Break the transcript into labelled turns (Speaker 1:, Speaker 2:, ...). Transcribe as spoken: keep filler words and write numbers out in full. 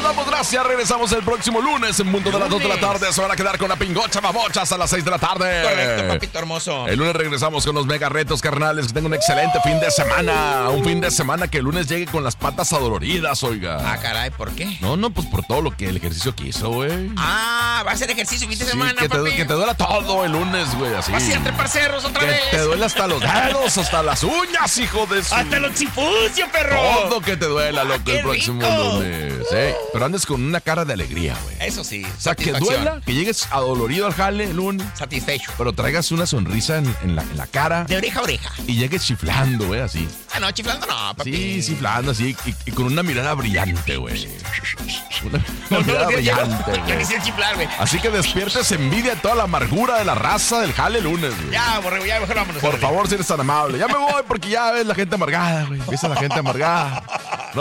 Speaker 1: damos gracias. Regresamos el próximo lunes en punto de las dos de la tarde. Se van a quedar con la pingocha babocha hasta las seis de la tarde.
Speaker 2: Correcto, papito hermoso.
Speaker 1: El lunes regresamos con los mega retos, carnales. Que tengan un excelente fin de semana. Un fin de semana que el lunes llegue con las patas adoloridas, oiga.
Speaker 2: Ah, caray, ¿por qué?
Speaker 1: No, no, pues por todo lo que el ejercicio quiso, güey.
Speaker 2: Ah, va a ser ejercicio fin de
Speaker 1: Sí,
Speaker 2: semana,
Speaker 1: que, te,
Speaker 2: papi.
Speaker 1: que te duela todo el lunes, güey, así.
Speaker 2: Vas a ir a trepar cerros otra
Speaker 1: Que
Speaker 2: vez.
Speaker 1: te duele hasta los dedos, hasta las uñas, hijo de su...
Speaker 2: Hasta los chifucios, perro.
Speaker 1: Todo que te duela, loco,
Speaker 2: ¡Qué
Speaker 1: el próximo
Speaker 2: rico!
Speaker 1: lunes. ¿Eh? Pero andes con una cara de alegría, güey.
Speaker 2: Eso sí,
Speaker 1: O sea, que
Speaker 2: satisfacción.
Speaker 1: duela, que llegues adolorido al jale el lunes,
Speaker 2: Satisfecho.
Speaker 1: pero traigas una sonrisa en, en la, en la cara
Speaker 2: De oreja a oreja.
Speaker 1: y llegues chiflando, güey, así.
Speaker 2: Ah, no, chiflando no, papi.
Speaker 1: Sí, chiflando así y, y con una mirada brillante, güey. Una, una
Speaker 2: No, no,
Speaker 1: mirada
Speaker 2: no, ya,
Speaker 1: brillante,
Speaker 2: ya
Speaker 1: güey.
Speaker 2: quisiera chiflar, güey.
Speaker 1: Así que despiertes envidia de toda la amargura de la raza del jale el lunes, güey.
Speaker 2: Ya, borrego, ya, mejor vámonos.
Speaker 1: Por
Speaker 2: órale.
Speaker 1: favor, si eres tan amable. Ya me voy porque ya ves la gente amargada, güey. Empieza la gente amargada.